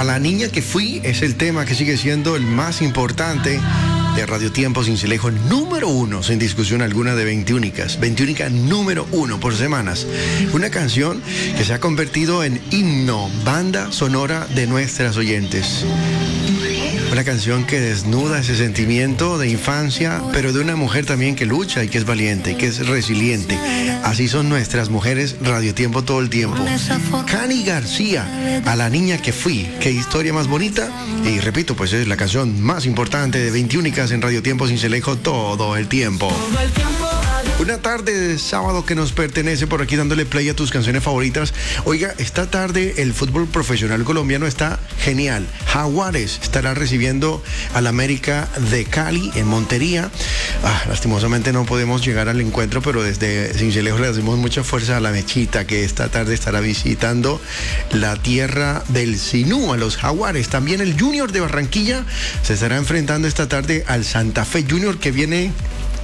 A la niña que fui es el tema que sigue siendo el más importante de Radio Tiempo Cincelejo, número 1, sin discusión alguna, de 21icas. 21ica número 1 por semanas. Una canción que se ha convertido en himno, banda sonora de nuestras oyentes. Una canción que desnuda ese sentimiento de infancia, pero de una mujer también que lucha y que es valiente y que es resiliente. Así son nuestras mujeres Radio Tiempo todo el tiempo. Cani García, A la niña que fui. Qué historia más bonita. Y repito, pues es la canción más importante de 21icas en Radio Tiempo Cincelejo todo el tiempo. Una tarde de sábado que nos pertenece, por aquí dándole play a tus canciones favoritas. Oiga, esta tarde el fútbol profesional colombiano está genial. Jaguares estará recibiendo al América de Cali en Montería. Lastimosamente no podemos llegar al encuentro, pero desde Cincelejo le hacemos mucha fuerza a la Mechita, que esta tarde estará visitando la tierra del Sinú, a los Jaguares. También el Junior de Barranquilla se estará enfrentando esta tarde al Santa Fe Junior, que viene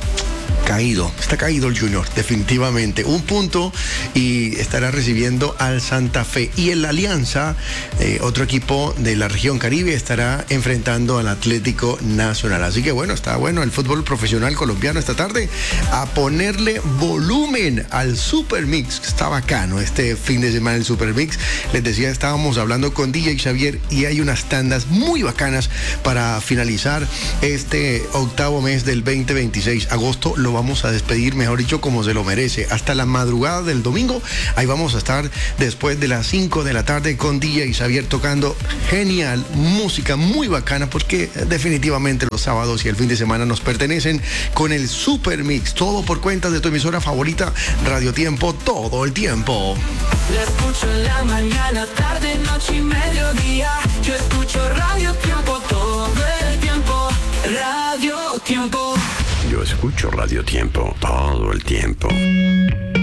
está caído el Junior, definitivamente. Un punto y estará recibiendo al Santa Fe. Y en la Alianza, otro equipo de la región Caribe, estará enfrentando al Atlético Nacional. Así que bueno, está bueno el fútbol profesional colombiano esta tarde. A ponerle volumen al Super Mix. Está bacano este fin de semana el Super Mix. Les decía, estábamos hablando con DJ Xavier y hay unas tandas muy bacanas para finalizar este octavo mes del 2026. Agosto lo vamos a despedir, mejor dicho, como se lo merece. Hasta la madrugada del domingo, ahí vamos a estar después de las 5 de la tarde con DJ Xavier tocando genial música muy bacana, porque definitivamente los sábados y el fin de semana nos pertenecen con el Super Mix. Todo por cuenta de tu emisora favorita, Radio Tiempo, todo el tiempo. La escucho en la mañana, tarde, noche y mediodía. Yo escucho Radio Tiempo todo el tiempo. Radio Tiempo. Yo escucho Radio Tiempo todo el tiempo.